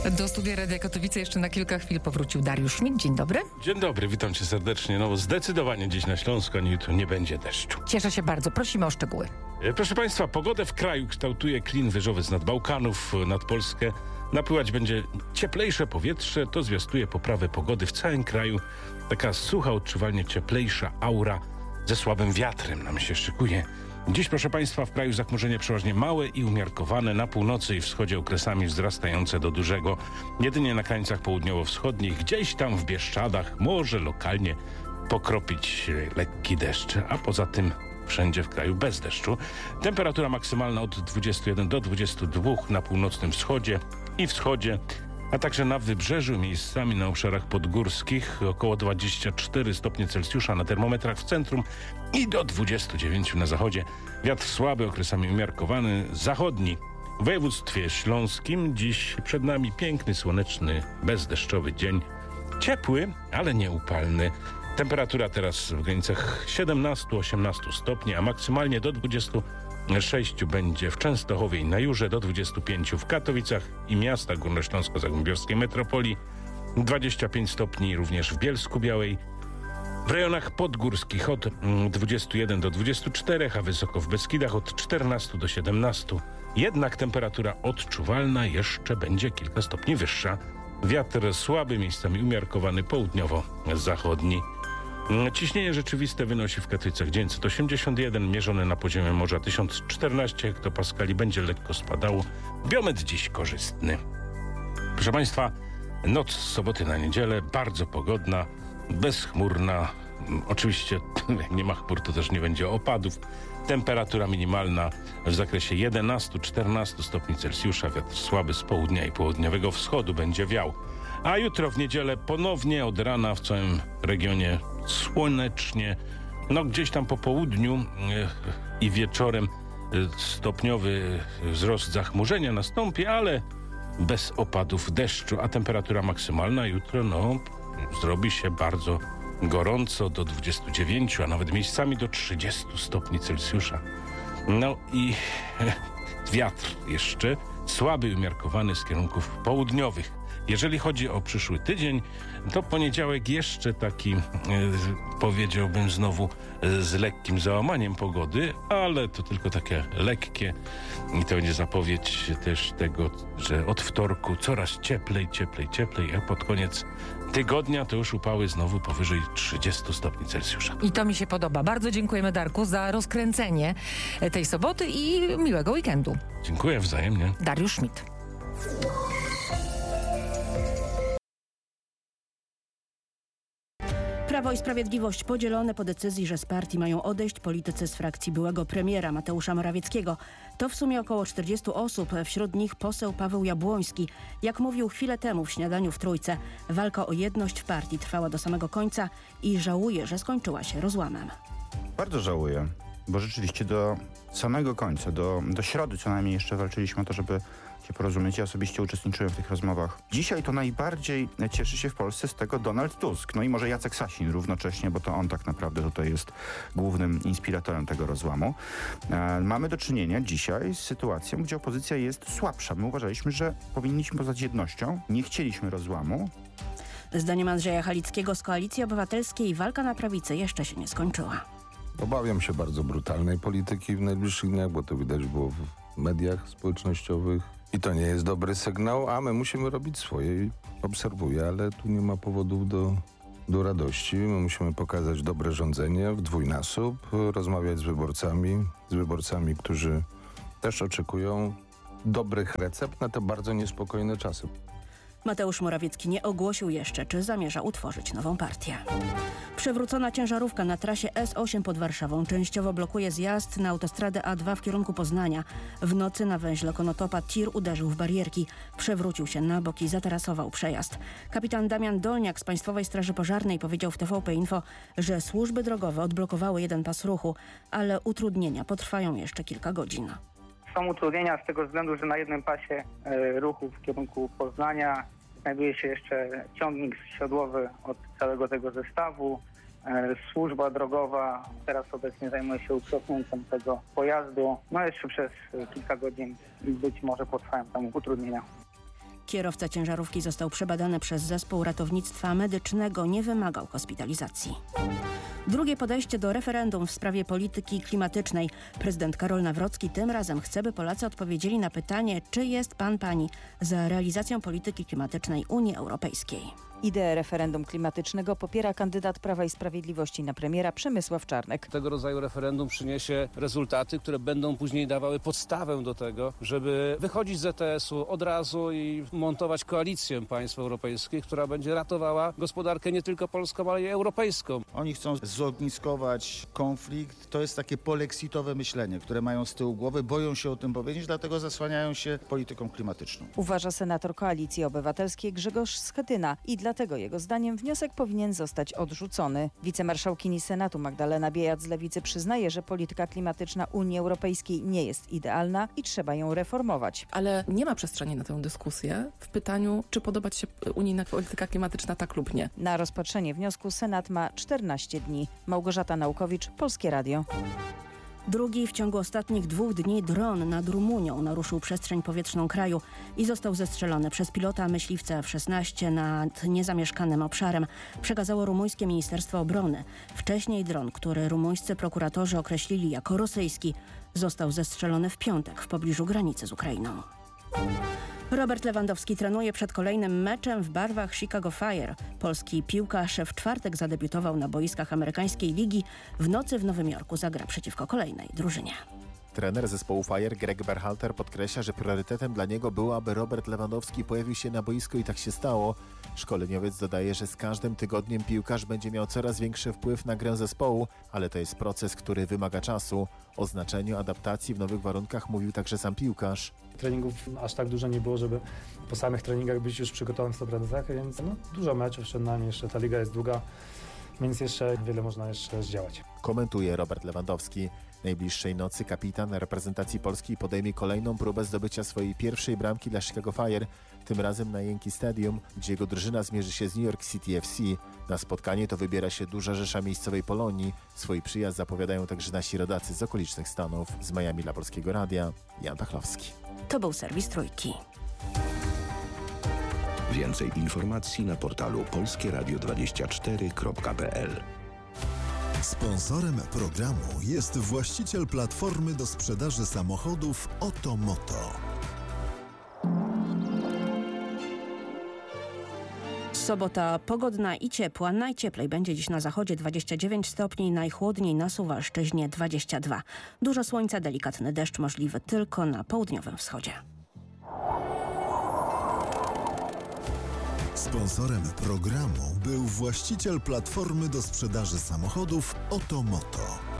Do studia Radia Katowice jeszcze na kilka chwil powrócił Dariusz Schmidt. Dzień dobry. Dzień dobry, witam cię serdecznie. No zdecydowanie dziś na Śląsku, ani jutro nie będzie deszczu. Cieszę się bardzo. Prosimy o szczegóły. Proszę Państwa, pogodę w kraju kształtuje klin wyżowy z nad Bałkanów nad Polskę. Napływać będzie cieplejsze powietrze, to zwiastuje poprawę pogody w całym kraju. Taka sucha, odczuwalnie cieplejsza aura ze słabym wiatrem nam się szykuje. Dziś, proszę Państwa, w kraju zachmurzenie przeważnie małe i umiarkowane, na północy i wschodzie okresami wzrastające do dużego. Jedynie na krańcach południowo-wschodnich, gdzieś tam w Bieszczadach może lokalnie pokropić lekki deszcz, a poza tym wszędzie w kraju bez deszczu. Temperatura maksymalna od 21 do 22 na północnym wschodzie i wschodzie, a także na wybrzeżu, miejscami na obszarach podgórskich około 24 stopnie Celsjusza na termometrach w centrum i do 29 na zachodzie. Wiatr słaby, okresami umiarkowany, zachodni. W województwie śląskim dziś przed nami piękny, słoneczny, bezdeszczowy dzień. Ciepły, ale nie upalny. Temperatura teraz w granicach 17-18 stopni, a maksymalnie do 26 będzie w Częstochowie i na Jurze, do 25 w Katowicach i miastach górnośląsko-zagłębiowskiej metropolii, 25 stopni również w Bielsku-Białej, w rejonach podgórskich od 21 do 24, a wysoko w Beskidach od 14 do 17. Jednak temperatura odczuwalna jeszcze będzie kilka stopni wyższa. Wiatr słaby, miejscami umiarkowany, południowo-zachodni. Ciśnienie rzeczywiste wynosi w Katowicach 981, mierzone na poziomie morza 1014 hektopaskali, będzie lekko spadało. Biometr dziś korzystny. Proszę Państwa, noc z soboty na niedzielę bardzo pogodna, bezchmurna. Oczywiście jak nie ma chmur, to też nie będzie opadów. Temperatura minimalna w zakresie 11-14 stopni Celsjusza. Wiatr słaby z południa i południowego wschodu będzie wiał. A jutro w niedzielę ponownie od rana w całym regionie słonecznie. No gdzieś tam po południu i wieczorem stopniowy wzrost zachmurzenia nastąpi, ale bez opadów deszczu. A temperatura maksymalna jutro zrobi się bardzo gorąco, do 29, a nawet miejscami do 30 stopni Celsjusza. No i wiatr jeszcze słaby i umiarkowany z kierunków południowych. Jeżeli chodzi o przyszły tydzień, to poniedziałek jeszcze taki, powiedziałbym znowu, z lekkim załamaniem pogody, ale to tylko takie lekkie i to będzie zapowiedź też tego, że od wtorku coraz cieplej, a pod koniec tygodnia to już upały znowu powyżej 30 stopni Celsjusza. I to mi się podoba. Bardzo dziękujemy, Darku, za rozkręcenie tej soboty i miłego weekendu. Dziękuję wzajemnie. Dariusz Schmidt. Prawo i Sprawiedliwość podzielone po decyzji, że z partii mają odejść politycy z frakcji byłego premiera Mateusza Morawieckiego. To w sumie około 40 osób, wśród nich poseł Paweł Jabłoński. Jak mówił chwilę temu w śniadaniu w Trójce, walka o jedność w partii trwała do samego końca i żałuje, że skończyła się rozłamem. Bardzo żałuję, bo rzeczywiście do samego końca, do środy co najmniej jeszcze walczyliśmy o to, żeby się porozumieć. Ja osobiście uczestniczyłem w tych rozmowach. Dzisiaj to najbardziej cieszy się w Polsce z tego Donald Tusk. No i może Jacek Sasin równocześnie, bo to on tak naprawdę tutaj jest głównym inspiratorem tego rozłamu. Mamy do czynienia dzisiaj z sytuacją, gdzie opozycja jest słabsza. My uważaliśmy, że powinniśmy poznać jednością. Nie chcieliśmy rozłamu. Zdaniem Andrzeja Halickiego z Koalicji Obywatelskiej walka na prawicy jeszcze się nie skończyła. Obawiam się bardzo brutalnej polityki w najbliższych dniach, bo to widać było w mediach społecznościowych i to nie jest dobry sygnał, a my musimy robić swoje. Obserwuję, ale tu nie ma powodów do radości. My musimy pokazać dobre rządzenie w dwójnasób, rozmawiać z wyborcami, którzy też oczekują dobrych recept na te bardzo niespokojne czasy. Mateusz Morawiecki nie ogłosił jeszcze, czy zamierza utworzyć nową partię. Przewrócona ciężarówka na trasie S8 pod Warszawą częściowo blokuje zjazd na autostradę A2 w kierunku Poznania. W nocy na węźle Konotopa tir uderzył w barierki. Przewrócił się na bok i zatarasował przejazd. Kapitan Damian Dolniak z Państwowej Straży Pożarnej powiedział w TVP Info, że służby drogowe odblokowały jeden pas ruchu, ale utrudnienia potrwają jeszcze kilka godzin. Są utrudnienia z tego względu, że na jednym pasie ruchu w kierunku Poznania znajduje się jeszcze ciągnik siodłowy od całego tego zestawu. Służba drogowa teraz obecnie zajmuje się uprzątnięciem tego pojazdu. No jeszcze przez kilka godzin być może potrwają tam utrudnienia. Kierowca ciężarówki został przebadany przez zespół ratownictwa medycznego, nie wymagał hospitalizacji. Drugie podejście do referendum w sprawie polityki klimatycznej. Prezydent Karol Nawrocki tym razem chce, by Polacy odpowiedzieli na pytanie, czy jest pani za realizacją polityki klimatycznej Unii Europejskiej. Ideę referendum klimatycznego popiera kandydat Prawa i Sprawiedliwości na premiera Przemysław Czarnek. Tego rodzaju referendum przyniesie rezultaty, które będą później dawały podstawę do tego, żeby wychodzić z ETS-u od razu i montować koalicję państw europejskich, która będzie ratowała gospodarkę nie tylko polską, ale i europejską. Oni chcą zogniskować konflikt. To jest takie polexitowe myślenie, które mają z tyłu głowy, boją się o tym powiedzieć, dlatego zasłaniają się polityką klimatyczną. Uważa senator Koalicji Obywatelskiej Grzegorz Schetyna i dlatego jego zdaniem wniosek powinien zostać odrzucony. Wicemarszałkini Senatu Magdalena Biejat z Lewicy przyznaje, że polityka klimatyczna Unii Europejskiej nie jest idealna i trzeba ją reformować. Ale nie ma przestrzeni na tę dyskusję w pytaniu, czy podoba ci się unijna polityka klimatyczna, tak lub nie. Na rozpatrzenie wniosku Senat ma 14 dni. Małgorzata Naukowicz, Polskie Radio. Drugi w ciągu ostatnich 2 dni dron nad Rumunią naruszył przestrzeń powietrzną kraju i został zestrzelony przez pilota myśliwca F-16 nad niezamieszkanym obszarem, przekazało rumuńskie Ministerstwo Obrony. Wcześniej dron, który rumuńscy prokuratorzy określili jako rosyjski, został zestrzelony w piątek w pobliżu granicy z Ukrainą. Robert Lewandowski trenuje przed kolejnym meczem w barwach Chicago Fire. Polski piłkarz w czwartek zadebiutował na boiskach amerykańskiej ligi. W nocy w Nowym Jorku zagra przeciwko kolejnej drużynie. Trener zespołu Fire Greg Berhalter podkreśla, że priorytetem dla niego było, aby Robert Lewandowski pojawił się na boisku i tak się stało. Szkoleniowiec dodaje, że z każdym tygodniem piłkarz będzie miał coraz większy wpływ na grę zespołu, ale to jest proces, który wymaga czasu. O znaczeniu adaptacji w nowych warunkach mówił także sam piłkarz. Treningów aż tak dużo nie było, żeby po samych treningach być już przygotowanym w 100%, więc dużo meczów przed nami, jeszcze ta liga jest długa, więc jeszcze wiele można jeszcze zdziałać. Komentuje Robert Lewandowski. Najbliższej nocy kapitan reprezentacji Polski podejmie kolejną próbę zdobycia swojej pierwszej bramki dla Chicago Fire, tym razem na Yankee Stadium, gdzie jego drużyna zmierzy się z New York City FC. Na spotkanie to wybiera się duża rzesza miejscowej Polonii. Swój przyjazd zapowiadają także nasi rodacy z okolicznych Stanów. Z Miami dla Polskiego Radia, Jan Pachlowski. To był serwis Trójki. Więcej informacji na portalu polskieradio24.pl. Sponsorem programu jest właściciel platformy do sprzedaży samochodów Otomoto. Sobota pogodna i ciepła. Najcieplej będzie dziś na zachodzie 29 stopni, najchłodniej na Suwalszczyźnie 22. Dużo słońca, delikatny deszcz możliwy tylko na południowym wschodzie. Sponsorem programu był właściciel platformy do sprzedaży samochodów Otomoto.